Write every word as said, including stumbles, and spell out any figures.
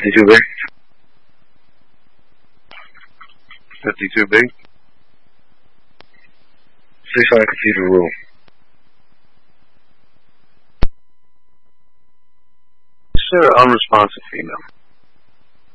fifty-two B. fifty-two B. Ceasefire computer rule. Sir, unresponsive female.